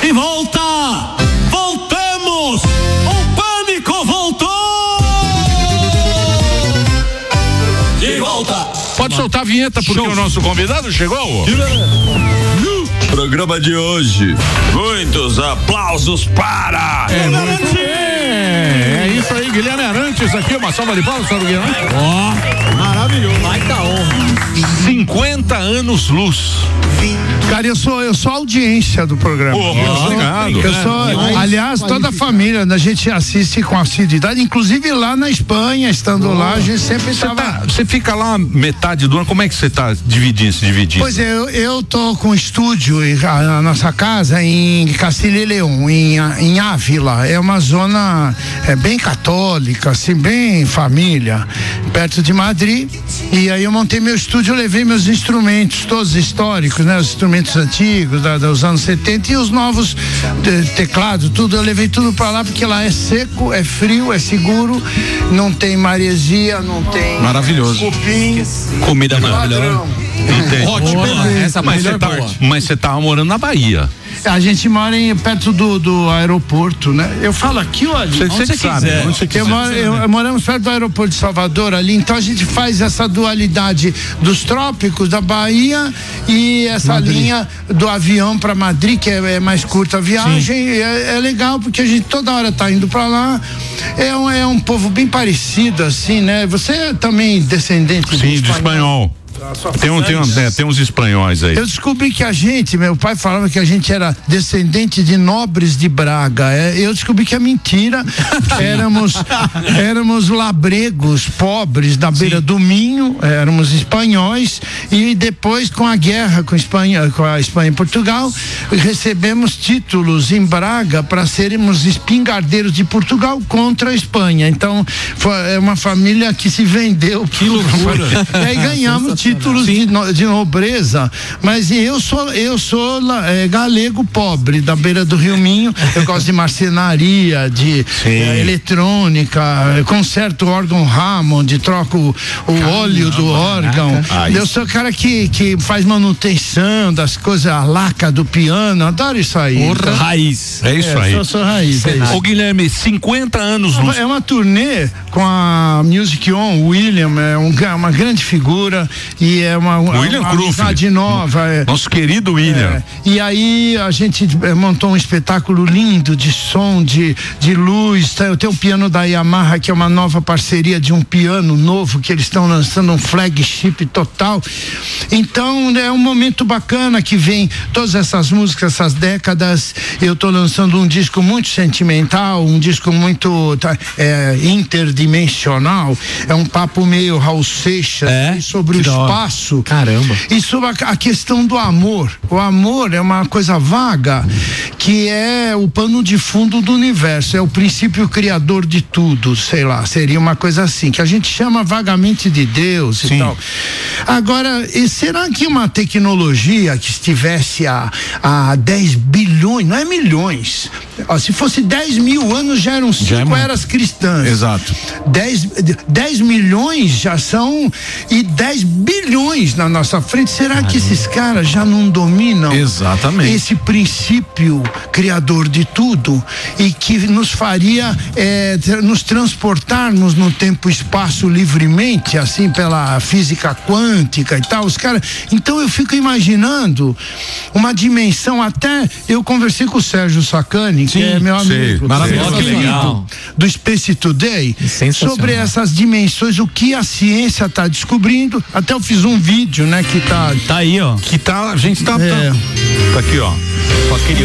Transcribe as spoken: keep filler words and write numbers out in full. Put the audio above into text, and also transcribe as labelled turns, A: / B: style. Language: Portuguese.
A: E volta! Voltamos! O pânico voltou! De volta!
B: Pode soltar a vinheta porque Show. O nosso convidado chegou?
C: Programa de hoje. Muitos aplausos para.
B: É, muito bem. É isso aí, Guilherme Arantes aqui, uma salva de palmas para o Guilherme. Ó, oh, maravilhoso. Vai tá honra. cinquenta anos luz.
D: Cara, eu sou, eu sou a audiência do programa.
B: Pô, muito
D: eu
B: obrigado.
D: Sou, eu sou, é, aliás, toda a família, a gente assiste com assiduidade, inclusive lá na Espanha, estando oh. lá, a gente sempre estava.
B: Você tá, fica lá metade do ano, como é que você tá dividindo, se dividindo?
D: Pois é, eu, eu tô com estúdio na nossa casa em Castilha e León, em, em Ávila. É uma zona é, bem católica, assim, bem família, perto de Madrid. E aí eu montei meu estúdio, eu levei meus instrumentos, todos históricos, né? Os instrumentos antigos, da, dos anos setenta e os novos de, teclados, tudo, eu levei tudo pra lá porque lá é seco, é frio, é seguro, não tem maresia, não tem
B: maravilhoso
D: cupim,
B: comida maravilhosa.
A: Ótimo, essa
B: mas você tá, mas você tava morando na Bahia.
D: A gente mora em, perto do, do aeroporto, né? Eu falo aqui ou ali?
B: Você que sabe. Onde você
D: eu moro, eu, eu moramos perto do aeroporto de Salvador ali, então a gente faz essa dualidade dos trópicos, da Bahia e essa Madrid. Linha do avião para Madrid, que é, é mais curta a viagem. É, é legal porque a gente toda hora tá indo para lá. É um, é um povo bem parecido, assim, né? Você é também descendente
B: Sim,
D: de
B: espanhol. De espanhol. Tem, um, tem, um, é, tem uns espanhóis aí.
D: Eu descobri que a gente, meu pai falava que a gente era descendente de nobres de Braga. É, eu descobri que é mentira. éramos, éramos labregos, pobres, da beira Sim. do Minho, éramos espanhóis. E depois, com a guerra com a Espanha, com a Espanha e Portugal, recebemos títulos em Braga para sermos espingardeiros de Portugal contra a Espanha. Então, foi, é uma família que se vendeu.
A: Que loucura!
D: E aí ganhamos títulos de, no, de nobreza, mas eu sou eu sou é, galego pobre da beira do Rio Minho. Eu gosto de marcenaria, de é, eletrônica, conserto órgão Hammond, troco o, o Caramba, óleo do órgão. Ah, eu sou o cara que, que faz manutenção das coisas, a laca do piano, adoro isso aí.
B: Então, raiz. É isso é, aí.
D: Eu sou raiz. É
B: Ô Guilherme, cinquenta anos.
D: É, é uma turnê com a Music On, o William é um, uma grande figura. E é uma,
B: William
D: uma amizade nova. É,
B: nosso querido William.
D: É, e aí a gente é, montou um espetáculo lindo de som, de, de luz. Tá, eu tenho o piano da Yamaha, que é uma nova parceria de um piano novo, que eles estão lançando um flagship total. Então é um momento bacana que vem todas essas músicas, essas décadas. Eu estou lançando um disco muito sentimental, um disco muito tá, é, interdimensional. É um papo meio Raul Seixas
A: é?
D: sobre o espaço.
A: Caramba.
D: E sobre a, a questão do amor. O amor é uma coisa vaga que é o pano de fundo do universo, é o princípio criador de tudo, sei lá, seria uma coisa assim, que a gente chama vagamente de Deus Sim. e tal. Agora, e será que uma tecnologia que estivesse a, a dez bilhões, não é milhões, ó, se fosse dez mil anos já eram cinco é eras cristãs.
B: Exato.
D: dez milhões já são e dez bilhões na nossa frente, será Caramba. que esses caras já não dominam
B: Exatamente.
D: esse princípio criador de tudo e que nos faria é, nos transportarmos no tempo e espaço livremente, assim, pela física quântica e tal, os caras, então eu fico imaginando uma dimensão, até eu conversei com o Sérgio Sacani, Sim, que é meu amigo,
A: maravilhoso, legal.
D: do Space Today, sobre essas dimensões, o que a ciência está descobrindo. Até eu fiz um vídeo, né, que tá
A: tá aí, ó,
B: que tá, a gente tá, é. tá, tá aqui, ó, só queria